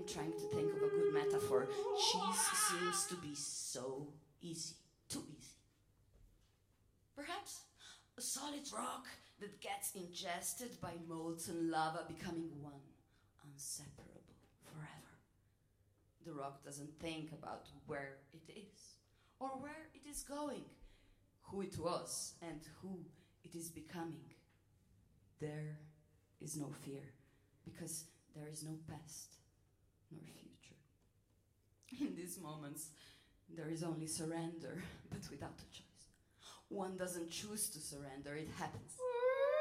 trying to think of a good metaphor. Cheese seems to be so easy, too easy. Perhaps a solid rock that gets ingested by molten lava, becoming one, inseparable forever. The rock doesn't think about where it is, or where it is going, who it was, and who it is becoming. There is no fear, because there is no past nor future. In these moments, there is only surrender, but without a choice. One doesn't choose to surrender, it happens.